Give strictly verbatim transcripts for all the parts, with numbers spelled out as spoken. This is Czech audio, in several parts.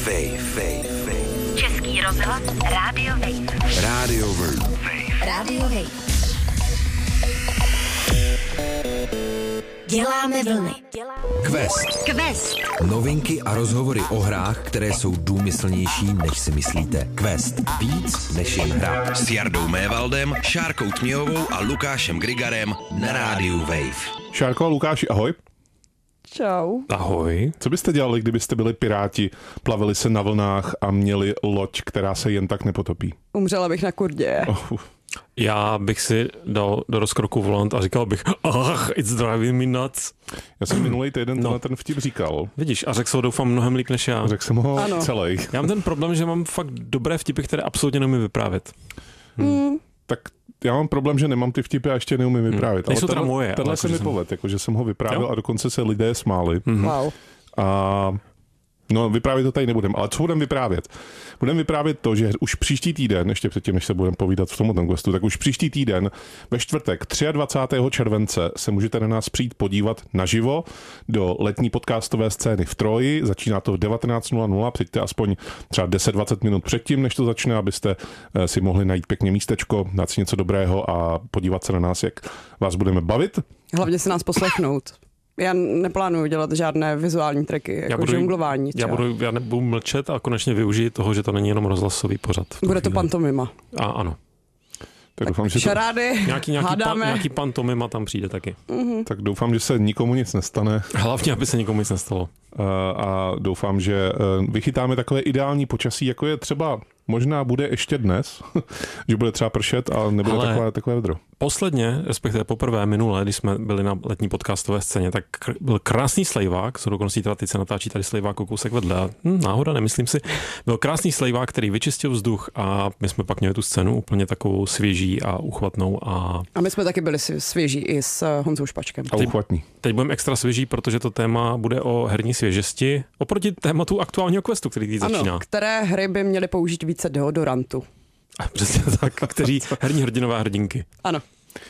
Wave. Wave. Wave. Český rozhlas Rádio Wave. Rádio Wave. Rádio Wave. Děláme vlny. Quest. Quest. Novinky a rozhovory o hrách, které jsou důmyslnější, než si myslíte. Quest. Víc než jen hra. S Jardou Mévaldem, Šárkou Tměhovou a Lukášem Grigarem na Rádiu Wave. Šárko a Lukáši, ahoj. Čau. Ahoj. Co byste dělali, kdybyste byli piráti, plavili se na vlnách a měli loď, která se jen tak nepotopí? Umřela bych na kurdě. Oh. Já bych si dal do rozkroku volant a říkal bych, ach, it's driving me nuts. Já jsem minulý týden no. ten vtip říkal. Vidíš, a řekl jsem ho doufám mnohem líp než já. Řekl jsem ho ano. celý. Já mám ten problém, že mám fakt dobré vtipy, které absolutně neumím vyprávět. Hmm. Hmm. Tak já mám problém, že nemám ty vtipy a ještě neumím vyprávět. Hmm. Nejsou teda moje. Tenhle se mi poved, jako, že jsem ho vyprávěl jo? a dokonce se lidé smáli. Hmm. Wow. A no, vyprávět to tady nebudem, ale co budeme vyprávět? Budeme vyprávět to, že už příští týden, ještě předtím, než se budeme povídat v tomto questu, tak už příští týden ve čtvrtek dvacátého třetího července se můžete na nás přijít podívat naživo do letní podcastové scény v Troji. Začíná to v devatenáct nula nula, přijďte aspoň třeba deset dvacet minut předtím, než to začne, abyste si mohli najít pěkně místečko, dát si něco dobrého a podívat se na nás, jak vás budeme bavit. Hlavně se nás poslechnout. Já neplánuju dělat žádné vizuální triky, jako budu, žonglování. Já, budu, já nebudu mlčet a konečně využít toho, že to není jenom rozhlasový pořad. Bude to pantomima. A ano. Tak, tak doufám, že šarády, to... nějaký, nějaký, hádáme. Pa, nějaký pantomima tam přijde taky. Mm-hmm. Tak doufám, že se nikomu nic nestane. Hlavně, aby se nikomu nic nestalo. A doufám, že vychytáme takové ideální počasí, jako je třeba možná bude ještě dnes, že bude třeba pršet a nebude ale takové, takové vedro. Posledně, respektive poprvé minule, když jsme byli na letní podcastové scéně, tak byl krásný slejvák, s dokonce teda teď se natáčí tady slejvák o kousek vedle. A, hm, náhoda, nemyslím si. Byl krásný slejvák, který vyčistil vzduch a my jsme pak měli tu scénu úplně takovou svěží a uchvatnou. A, a my jsme taky byli svěží i s Honzou Špačkem. A uchvatní. Teď, teď budeme extra svěží, protože to téma bude o herní svěžesti oproti tématu aktuálního questu, který teď začíná. Ano, které hry by měly použít více deodorantu. Přesně tak, kteří herní hrdinové a hrdinky. Ano.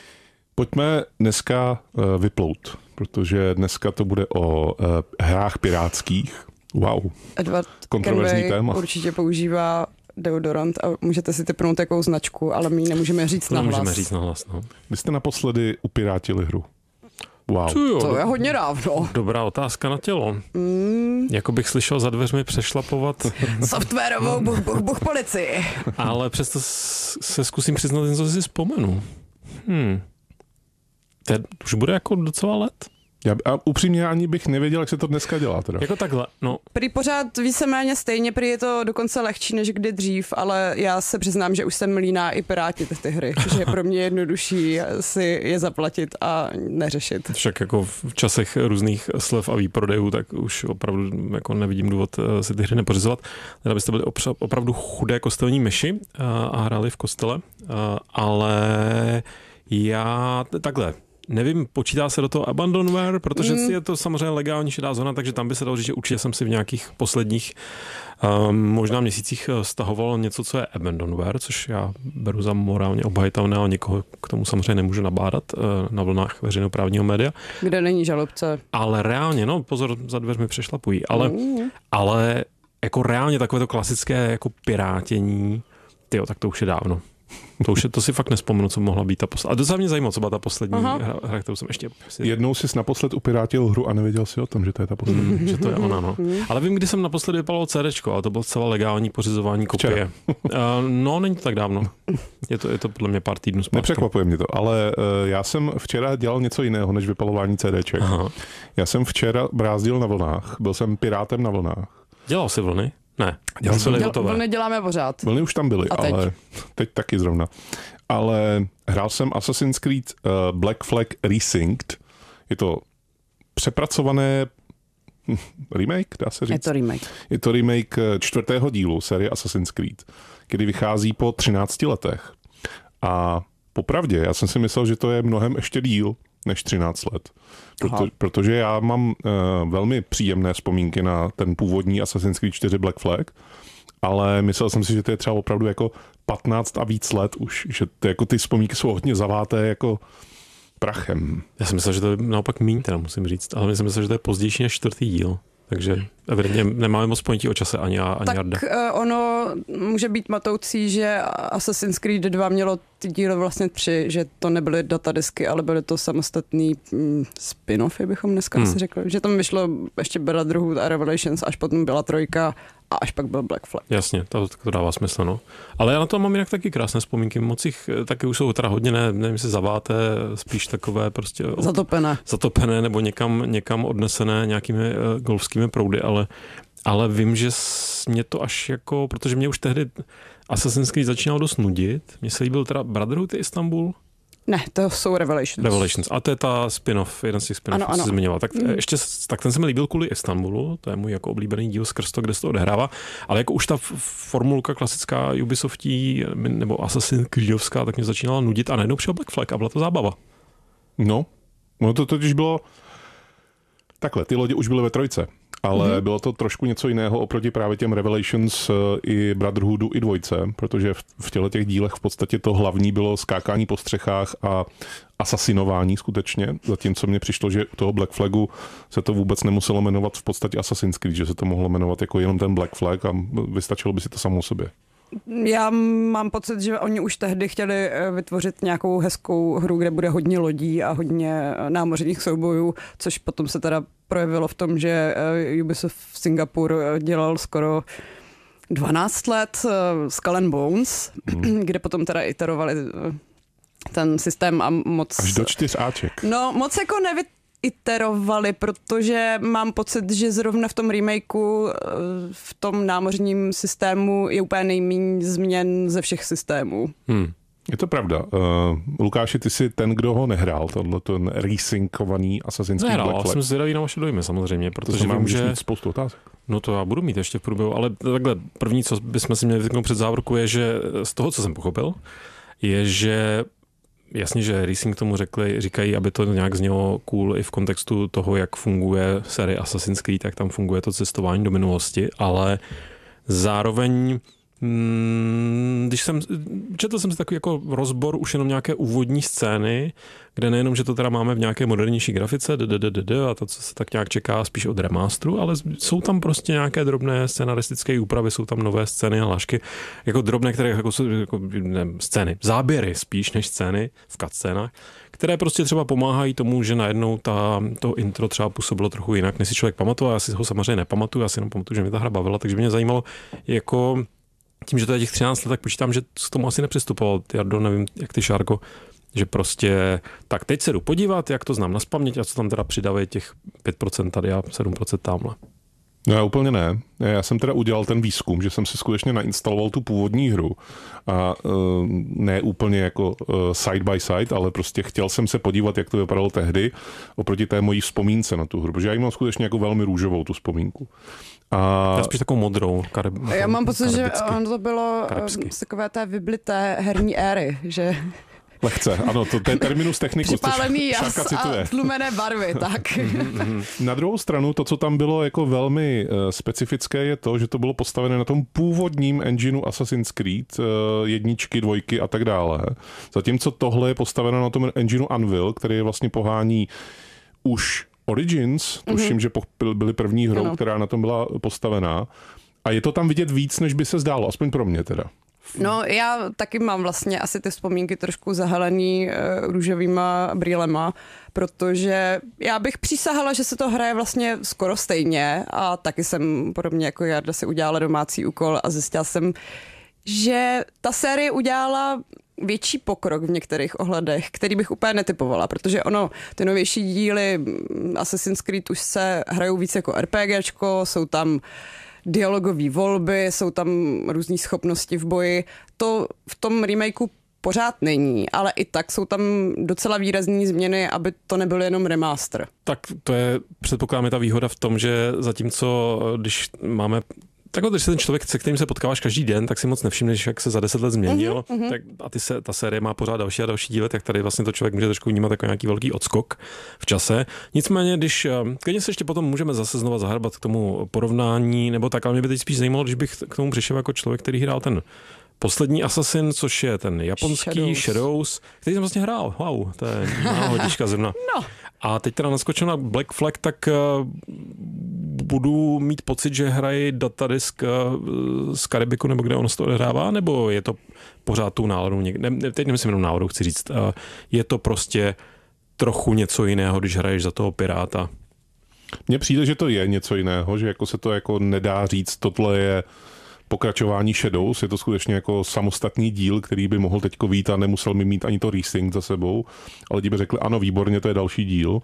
Pojďme dneska uh, vyplout, protože dneska to bude o uh, hrách pirátských. Wow. Edward kontroverzní Kenway téma. Určitě používá deodorant a můžete si typnout jakou značku, ale my ji nemůžeme říct nahlas. Nemůžeme říct nahlas, no. Vy jste naposledy upirátili hru. Wow. Jo, to je hodně dávno. Dobrá otázka na tělo. Mm. Jako bych slyšel za dveřmi přešlapovat softwarovou buch, buch, buch policii. Ale přesto se zkusím přiznat, něco si vzpomenu. Hmm. To už bude jako docela let. Já, a upřímně ani bych nevěděl, jak se to dneska dělá. Teda. Jako takhle, no. Prý pořád víceméně stejně, prý je to dokonce lehčí než kdy dřív, ale já se přiznám, že už jsem líná i pirátit ty hry, že je pro mě jednodušší si je zaplatit a neřešit. Však jako v časech různých slev a výprodejů, tak už opravdu jako nevidím důvod si ty hry nepořizovat. Teda byste byli opřa- opravdu chudé kostelní myši a, a hráli v kostele, a, ale já takhle. Nevím, počítá se do toho Abandonware, protože mm. je to samozřejmě legální šedá zóna, takže tam by se dalo říct, že určitě jsem si v nějakých posledních um, možná měsících stahoval něco, co je Abandonware, což já beru za morálně obhajitelné, ale někoho k tomu samozřejmě nemůžu nabádat uh, na vlnách veřejnoprávního média. Kde není žalobce. Ale reálně, no pozor, za dveřmi přešlapují, ale, mm. ale jako reálně takové to klasické jako pirátění, tyjo, tak to už je dávno. To už je, to si fakt nespomenu, co mohla být ta poslední. A to se mě zajímalo, co byla ta poslední hra, hra, kterou jsem ještě... Jednou jsi naposled upirátil hru a nevěděl si o tom, že to je ta poslední. Mm, že to je ona, no. Ale vím, kdy jsem naposledy vypaloval CDčko, ale to bylo celé legální pořizování kopie. uh, no, není to tak dávno. Je to, je to podle mě pár týdnů zpátky. Nepřekvapuje mě to, ale uh, já jsem včera dělal něco jiného, než vypalování CDček. Aha. Já jsem včera brázdil na vlnách, byl jsem pirátem na vlnách. Dělal jsi vlny? Ne. Dělal jsem Děl, vlny děláme pořád. Vlny už tam byly, a teď? ale teď taky zrovna. Ale hrál jsem Assassin's Creed uh, Black Flag Resynced. Je to přepracované remake, dá se říct? Je to remake. Je to remake čtvrtého dílu série Assassin's Creed, který vychází po třinácti letech. A popravdě, já jsem si myslel, že to je mnohem ještě díl než třináct let. Proto, protože já mám uh, velmi příjemné vzpomínky na ten původní Assassin's Creed čtyři Black Flag, ale myslel jsem si, že to je třeba opravdu jako patnáct a víc let už, že to, jako ty vzpomínky jsou hodně zaváté jako prachem. Já jsem myslel, že to je naopak míň, teda musím říct, ale myslím, že to je pozdější než čtvrtý díl. Takže evidentně nemáme moc ponětí o čase ani já, ani tak Jarda. Tak ono může být matoucí, že Assassin's Creed dva mělo ty díly vlastně tři, že to nebyly datadisky, ale byly to samostatný mm, spin-offy, bychom dneska hmm. asi řekli. Že tam vyšlo ještě Brotherhood a Revelations, až potom byla trojka a až pak byl Black Flag. Jasně, to, to dává smysl, no. Ale já na to mám jinak taky krásné vzpomínky. Moc jich taky už jsou teda hodně, ne, nevím, jestli zaváté, spíš takové prostě... Od, zatopené. Zatopené nebo někam, někam odnesené nějakými uh, golfskými proudy, ale, ale vím, že mě to až jako, protože mě už tehdy Assassin's Creed začínal dost nudit. Mně se líbil teda Brotherhood Istanbul. Ne, to jsou Revelations. Revelations. A to je ta spin-off, jeden z těch spin-off, co jsi zmiňoval. Tak, mm. ještě, tak ten se mi líbil kvůli Istanbulu, to je můj jako oblíbený díl skrz to, kde se to odehrává, ale jako už ta formulka klasická Ubisoftí nebo Assassin's Creedovská, tak mě začínala nudit a najednou přišel Black Flag a byla to zábava. No, no to totiž bylo takhle, ty lodě už byly ve trojce. Ale mm-hmm. bylo to trošku něco jiného oproti právě těm Revelations i Brotherhoodu i dvojce, protože v, v těle těch dílech v podstatě to hlavní bylo skákání po střechách a asasinování skutečně, zatímco mně přišlo, že u toho Black Flagu se to vůbec nemuselo jmenovat v podstatě Assassin's Creed, že se to mohlo jmenovat jako jenom ten Black Flag a vystačilo by si to samo sobě. Já mám pocit, že oni už tehdy chtěli vytvořit nějakou hezkou hru, kde bude hodně lodí a hodně námořních soubojů, což potom se teda projevilo v tom, že Ubisoft v Singapur dělal skoro dvanáct let Skull and Bones, mm. kde potom teda iterovali ten systém a moc... Až do čtyř áček. No, moc jako nevy iterovali, protože mám pocit, že zrovna v tom remakeu v tom námořním systému je úplně nejméně změn ze všech systémů. Hmm. Je to pravda. Uh, Lukáši, ty jsi ten, kdo ho nehrál, tohle ten resynkovaný Assassin's Creed Black Flag. Nehrál, jsem zvědavý na vaše dojmy samozřejmě, protože to vím, že... mít spoustu otázek. No to já budu mít ještě v průběhu, ale takhle první, co bychom si měli vytknout před závorku, je, že z toho, co jsem pochopil, je, že jasně, že Racing tomu řekli, říkají, aby to nějak znělo cool i v kontextu toho, jak funguje série Assassin's Creed, jak tam funguje to cestování do minulosti, ale zároveň Hmm, když jsem, četl jsem si takový jako rozbor už jenom nějaké úvodní scény, kde nejenom, že to teda máme v nějaké modernější grafice a to, co se tak nějak čeká spíš od remasteru, ale jsou tam prostě nějaké drobné scenaristické úpravy, jsou tam nové scény a lášky, jako drobné, které jako jsou jako, ne, scény, záběry spíš než scény v cutscénách, které prostě třeba pomáhají tomu, že najednou ta, to intro třeba působilo trochu jinak, než si člověk pamatuje, já si ho samozřejmě nepamatuju, já si jenom pamatuju, že mě ta hra bavila, takže mě zajímalo, jako tím, že to je těch třináct let, tak počítám, že k tomu asi nepřistupoval. Jardo, nevím, jak ty, Šárko, že prostě, tak teď se jdu podívat, jak to znám nazpaměť a co tam teda přidávají těch pět procent tady a sedm procent tamhle. No já úplně ne. Já jsem teda udělal ten výzkum, že jsem si skutečně nainstaloval tu původní hru a uh, ne úplně jako uh, side by side, ale prostě chtěl jsem se podívat, jak to vypadalo tehdy oproti té mojí vzpomínce na tu hru, protože já ji mám skutečně jako velmi růžovou tu vzpomínku. A... Já spíš takovou modrou. Karib... Já mám pocit, že to bylo karibsky. Z takové té vyblité herní éry, že... Lehce, ano, to, to je terminus technicus. Připálený jas a tlumené barvy, tak. Na druhou stranu, to, co tam bylo jako velmi uh, specifické, je to, že to bylo postavené na tom původním engineu Assassin's Creed, uh, jedničky, dvojky a tak dále. Zatímco tohle je postaveno na tom engineu Anvil, který je vlastně pohání už Origins, tuším, mm-hmm. že byly první hrou, ano. která na tom byla postavená. A je to tam vidět víc, než by se zdálo, aspoň pro mě teda. No já taky mám vlastně asi ty vzpomínky trošku zahalený uh, růžovýma brýlema, protože já bych přísahala, že se to hraje vlastně skoro stejně a taky jsem podobně jako Jarda si udělala domácí úkol a zjistila jsem, že ta série udělala větší pokrok v některých ohledech, který bych úplně netypovala, protože ono, ty novější díly Assassin's Creed už se hrajou víc jako RPGčko, jsou tam dialogové volby, jsou tam různé schopnosti v boji. To v tom remakeu pořád není, ale i tak jsou tam docela výrazné změny, aby to nebyl jenom remaster. Tak to je, předpokládám, je ta výhoda v tom, že zatímco, když máme takhle, když se ten člověk, se kterým se potkáváš každý den, tak si moc nevšimneš, jak se za deset let změnil. Mm-hmm. Tak, a ty se, ta série má pořád další a další díly, tak tady vlastně to člověk může trošku vnímat jako nějaký velký odskok v čase. Nicméně, když klidně se ještě potom můžeme zase znova zahrbat k tomu porovnání, nebo tak, ale mě by teď spíš zajímalo, když bych k tomu přišel jako člověk, který hrál ten poslední Assassin, což je ten japonský Shadows, Shadows který jsem vlastně hrál. Wow, to je hodička ze mna. No. A teď teda naskočil na Black Flag, tak budu mít pocit, že hraji datadisk z Karibiku, nebo kde ono se to odehrává, nebo je to pořád tou náladou někde, ne, teď nemyslím jenom náladou, chci říct, je to prostě trochu něco jiného, když hraješ za toho piráta? Mně přijde, že to je něco jiného, že jako se to jako nedá říct, tohle je pokračování Shadows, je to skutečně jako samostatný díl, který by mohl teďko vít a nemusel mi mít ani to resync za sebou, ale lidi by řekli, ano, výborně, to je další díl.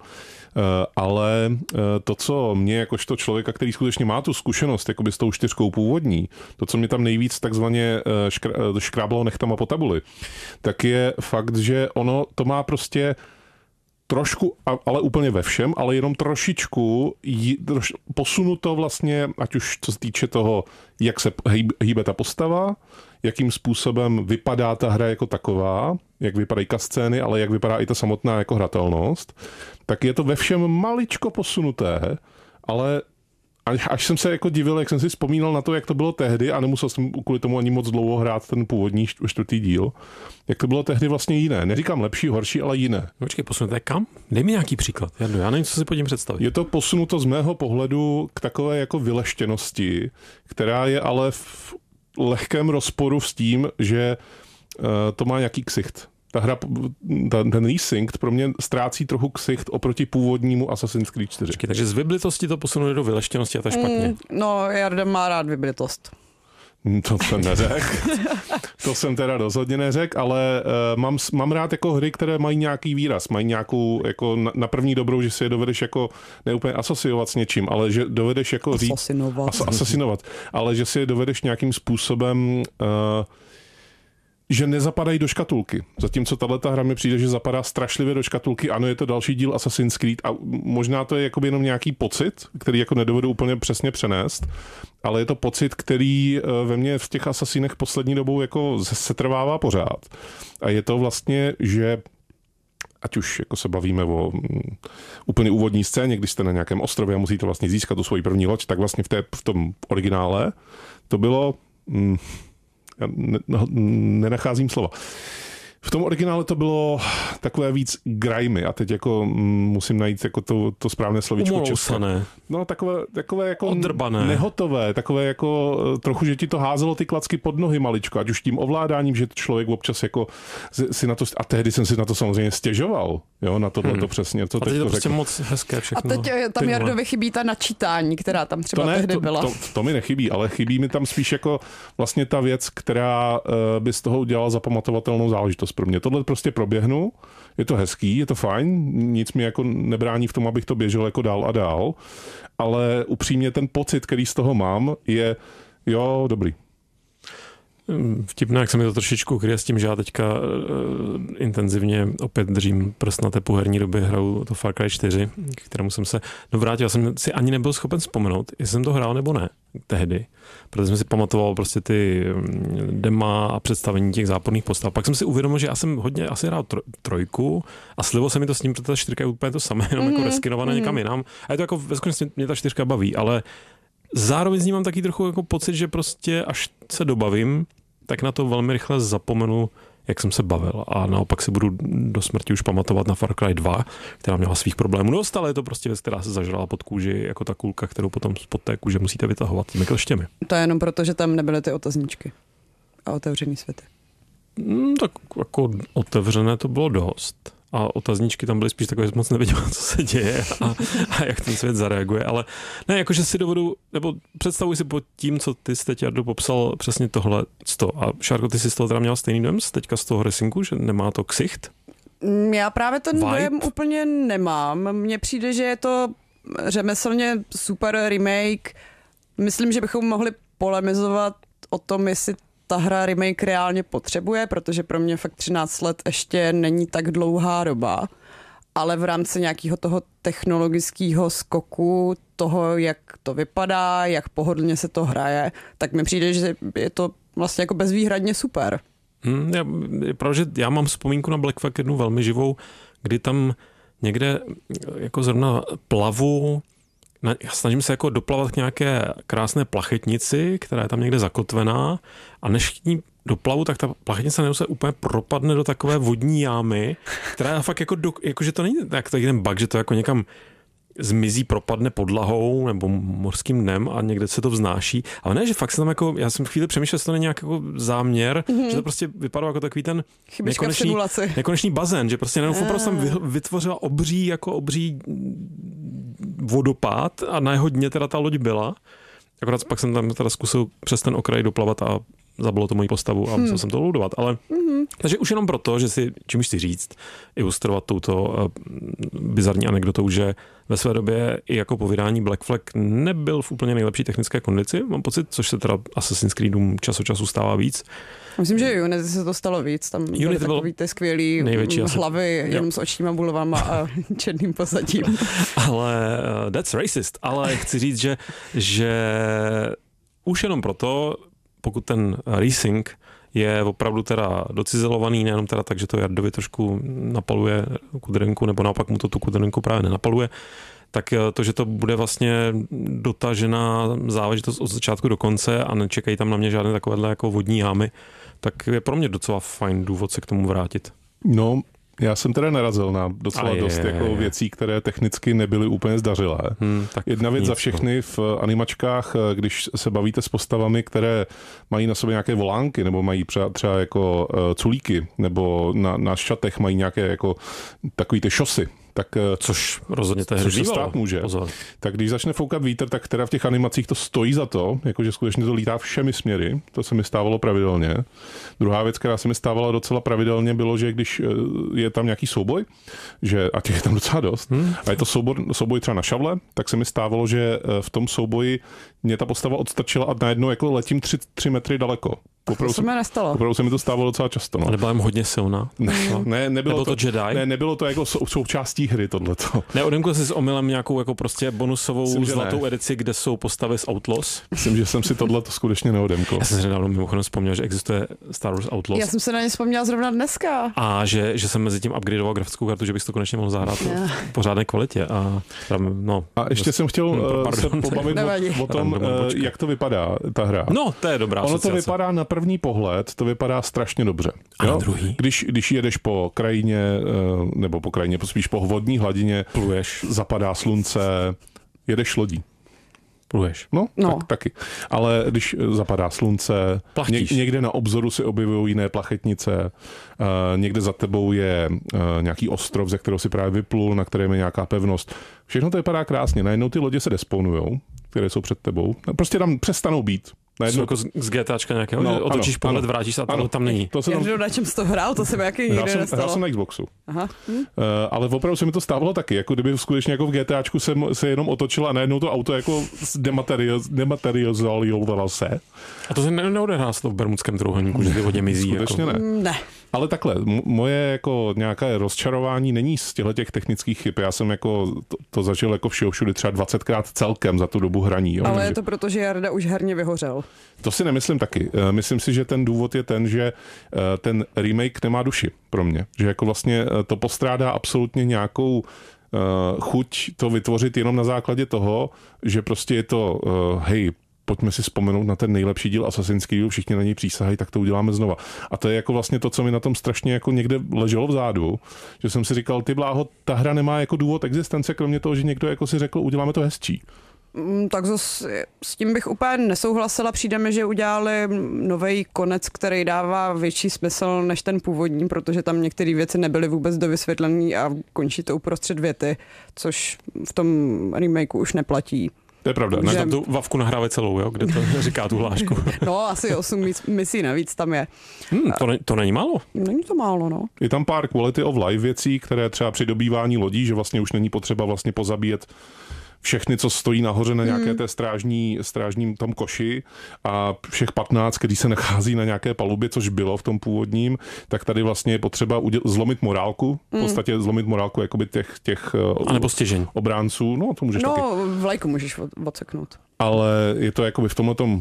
Ale to, co mě jakožto člověka, který skutečně má tu zkušenost jakoby s tou čtyřkou původní, to, co mě tam nejvíc takzvaně škráblo nechtama po tabuli, tak je fakt, že ono to má prostě trošku, ale úplně ve všem, ale jenom trošičku troš, posunuto vlastně, ať už co se týče toho, jak se hýbe ta postava, jakým způsobem vypadá ta hra jako taková, jak vypadají scény, ale jak vypadá i ta samotná jako hratelnost, tak je to ve všem maličko posunuté, ale až, až jsem se jako divil, jak jsem si vzpomínal na to, jak to bylo tehdy a nemusel jsem kvůli tomu ani moc dlouho hrát ten původní čtvrtý díl, jak to bylo tehdy vlastně jiné. Neříkám lepší, horší, ale jiné. Počkej, posunuté kam? Dej mi nějaký příklad. Jardo, já nevím, co si pod tím představit. Je to posunuto z mého pohledu k takové jako vyleštěnosti, která je ale v lehkém rozporu s tím, že uh, to má nějaký ksicht. Ta hra, ta, ten resync pro mě ztrácí trochu ksicht oproti původnímu Assassin's Creed čtyři. Počkej, takže z vyblitosti to posunuli do vyleštěnosti a to je špatně. Mm, no, Jarda má rád vyblitost. To jsem neřekl. To jsem teda rozhodně neřekl, ale uh, mám, mám rád jako hry, které mají nějaký výraz, mají nějakou, jako na, na první dobrou, že si je dovedeš jako neúplně asociovat s něčím, ale že dovedeš jako říct... Asasinovat. As, asasinovat. Ale že si je dovedeš nějakým způsobem... Uh, že nezapadají do škatulky. Zatímco tato hra mi přijde, že zapadá strašlivě do škatulky. Ano, je to další díl Assassin's Creed a možná to je jakoby jenom nějaký pocit, který jako nedovedu úplně přesně přenést, ale je to pocit, který ve mně v těch Assassinech poslední dobou jako setrvává pořád. A je to vlastně, že ať už jako se bavíme o mm, úplně úvodní scéně, když jste na nějakém ostrově a musíte vlastně získat tu svoji první loď, tak vlastně v, té, v tom originále to bylo... Mm, Já ne, no, nenacházím slova. V tom originále to bylo takové víc grimy a teď jako musím najít jako to, to správné slovíčko české. No takové, takové jako odrbané. Nehotové, takové jako trochu, že ti to házelo ty klacky pod nohy maličko, ať už tím ovládáním, že člověk občas jako si na to, a tehdy jsem si na to samozřejmě stěžoval, jo, na tohle hmm. to přesně. To a teď je to prostě moc hezké všechno. A teď tam Jardovi chybí ta načítání, která tam třeba to ne, tehdy to, byla. To, to mi nechybí, ale chybí mi tam spíš jako vlastně ta věc, která uh, by z toho udělala zapamatovatelnou záležitost pro mě. Tohle prostě proběhnu, je to hezký, je to fajn, nic mi jako nebrání v tom, abych to běžel jako dál a dál, ale upřímně ten pocit, který z toho mám, je jo, dobrý. Vtipné, jak se mi to trošičku kryje s tím, že já teďka uh, intenzivně opět držím prst na té herní době, hraju to Far Cry čtyři, k kterému jsem se dovrátil. Já jsem si ani nebyl schopen vzpomenout, jestli jsem to hrál nebo ne tehdy, protože jsem si pamatoval prostě ty dema a představení těch záporných postav. Pak jsem si uvědomil, že já jsem hodně asi hrál troj, trojku a slilo se mi to s ním, protože ta čtyřka je úplně to samé, jenom mm, jako reskinované mm. někam jinam. A je to jako ve skutečnosti mě ta čtyřka baví, ale zároveň s ním mám taky trochu jako pocit, že prostě až se dobavím, tak na to velmi rychle zapomenu, jak jsem se bavil. A naopak si budu do smrti už pamatovat na Far Cry dva, která měla svých problémů dost, ale je to prostě věc, která se zažrala pod kůži, jako ta kulka, kterou potom spod té kůže musíte vytahovat těmi kleštěmi. To je jenom proto, že tam nebyly ty otazníčky a otevřený světy. Hmm, tak jako otevřené to bylo dost. A otazníčky tam byly spíš takové, že moc nevěděl, co se děje a, a jak ten svět zareaguje, ale ne, jakože si dovedu, nebo představuji si pod tím, co ty jsi teď, Jardo, popsal přesně tohle sto. A Šárko, ty jsi z toho teda měla stejný dojem teďka z toho resynku, že nemá to ksicht? Já právě ten Vibe? dojem úplně nemám. Mně přijde, že je to řemeslně super remake. Myslím, že bychom mohli polemizovat o tom, jestli ta hra remake reálně potřebuje, protože pro mě fakt třináct let ještě není tak dlouhá doba, ale v rámci nějakého toho technologického skoku, toho, jak to vypadá, jak pohodlně se to hraje, tak mi přijde, že je to vlastně jako bezvýhradně super. Hmm, já, protože já mám vzpomínku na Black Flag jednu velmi živou, kdy tam někde jako zrovna plavu, já snažím se jako doplavat k nějaké krásné plachetnici, která je tam někde zakotvená a než k ní doplavu, tak ta plachetnice nebo se úplně propadne do takové vodní jámy, která je fakt jako, do, jako že to není tak, tak jeden bug, že to jako někam zmizí, propadne podlahou nebo mořským dnem a někde se to vznáší. Ale ne, že fakt se tam jako, já jsem chvíli přemýšlel, že to není nějak jako záměr, mm-hmm. že to prostě vypadalo jako takový ten nekonečný, nekonečný bazén, že prostě jenom opravdu tam vytvořila obří, jako obří vodopád a na jeho dně teda ta loď byla. Akorát pak jsem tam teda zkusil přes ten okraj doplavat a zabilo to moji postavu a hmm. musel jsem to loadovat. Ale mm-hmm. takže už jenom proto, že si, čím chci říct, ilustrovat touto uh, bizarní anekdotou, že ve své době i jako po vydání Black Flag nebyl v úplně nejlepší technické kondici, mám pocit, což se teda Assassin's Creedům čas od času stává víc. Myslím, že Unity se to stalo víc, tam byly Unity takový ty skvělý hlavy asi. Jenom s očníma bulovama a černým pozadím. Ale uh, that's racist, ale chci říct, že, že už jenom proto, pokud ten racing je opravdu teda docizelovaný, nejenom teda tak, že to Jardovi trošku napaluje kudrinku, nebo naopak mu to tu kudrinku právě nenapaluje, tak to, že to bude vlastně dotažená záležitost od začátku do konce a nečekají tam na mě žádné takovéhle jako vodní jámy, tak je pro mě docela fajn důvod se k tomu vrátit. No, já jsem teda narazil na docela je, dost jako věcí, které technicky nebyly úplně zdařilé. Hmm, Jedna věc za všechny v animačkách, když se bavíte s postavami, které mají na sobě nějaké volánky, nebo mají třeba, třeba jako culíky, nebo na, na šatech mají nějaké jako takový ty šosy, tak, což rozhodně to což se stát může. Pozor. Tak když začne foukat vítr, tak teda v těch animacích to stojí za to, jakože skutečně to lítá všemi směry, to se mi stávalo pravidelně. Druhá věc, která se mi stávala docela pravidelně, bylo, že když je tam nějaký souboj, že, a těch je tam docela dost, hmm. a je to soubor, souboj třeba na šavle, tak se mi stávalo, že v tom souboji mě ta postava odstrčila a najednou jako letím tři, tři metry daleko. Opravdu to se mi nestalo. Opravdu se mi to stávalo docela často. No. Ale byla jim hodně silná. Ne, ne, nebylo to, to Jedi? Ne, nebylo to jako sou, součástí hry tohleto. Ne, odemkl jsi s omylem nějakou jako prostě bonusovou Myslím, zlatou ne. edici, kde jsou postavy z Outlaws? Myslím, že jsem si tohleto skutečně neodemkl. Já jsem si nedávno mimochodem vzpomněl, že existuje Star Wars Outlaws. Já jsem se na ně vzpomněla zrovna dneska. A že, že jsem mezi tím upgradeoval grafickou kartu, že bych to konečně mohl zahrát v pořádné kvalitě. A, tam, no, a ještě jsem chtěl uh, se pobavit o, o tom, uh, jak to vypadá, ta hra. No, to je dobrá Ono to vypadá na první pohled, to vypadá strašně dobře. A na druhý? Když, když jedeš po krajině, nebo po krajině, spíš po vodní hladině, pluješ, zapadá slunce, jedeš lodí. Pluješ. No, no. Tak, taky. Ale když zapadá slunce, ně, někde na obzoru se objevují jiné plachetnice, uh, někde za tebou je uh, nějaký ostrov, ze kterého si právě vyplul, na kterém je nějaká pevnost. Všechno to vypadá krásně. Najednou ty lodě se desponujou, které jsou před tebou. Prostě tam přestanou být. Najednou... Jako z GTAčka nějakého, no, otočíš pohled, ano, vrátíš se a tam, tam není. To se tam... Já na čem jsi to hrál, to se mi jaký nikdy hrál jsem, nestalo. Hrál jsem na Xboxu. Aha. Hm. Uh, ale opravdu se mi to stávalo taky, jako kdyby skutečně jako v GTAčku se, se jenom otočilo a najednou to auto jako dematerializovalo se. A to se neodehrá v bermudském trůhelníku, že ty vodě mizí. Skutečně jako... ne. Ne. Ale takhle, m- moje jako nějaké rozčarování není z těch technických chyb. Já jsem jako to, to zažil jako všeho všude třeba dvacetkrát celkem za tu dobu hraní. Jo? Ale je to proto, že Jarda už herně vyhořel. To si nemyslím taky. Myslím si, že ten důvod je ten, že ten remake nemá duši pro mě. Že jako vlastně to postrádá absolutně nějakou chuť to vytvořit jenom na základě toho, že prostě je to hej, pojďme si vzpomenout na ten nejlepší díl Assassin's Creed, všichni na něj přísahají, tak to uděláme znova. A to je jako vlastně to, co mi na tom strašně jako někde leželo vzadu, že jsem si říkal, ty bláho, ta hra nemá jako důvod existence, kromě toho, že někdo jako si řekl, uděláme to hezčí. Tak zase s tím bych úplně nesouhlasila. Přijde mi, že udělali nový konec, který dává větší smysl než ten původní, protože tam některé věci nebyly vůbec dovysvětlené a končí to uprostřed věty, což v tom remakeu už neplatí. To je pravda. Že... Tam tu Vavku nahrávají celou, jo? Kde to říká tu hlášku. No, asi osm misí navíc tam je. Hmm, to, ne, to není málo. Není to málo, no. Je tam pár quality of life věcí, které třeba při dobývání lodí, že vlastně už není potřeba vlastně pozabíjet všechny, co stojí nahoře na nějaké té strážní, strážním tam koši a všech patnáct, který se nachází na nějaké palubě, což bylo v tom původním, tak tady vlastně je potřeba uděl- zlomit morálku, v podstatě zlomit morálku jakoby těch, těch a nebo stěžeň. Obránců, no to můžeš no, taky. No, vlajku můžeš odseknout. Ale je to jakoby v tomhletom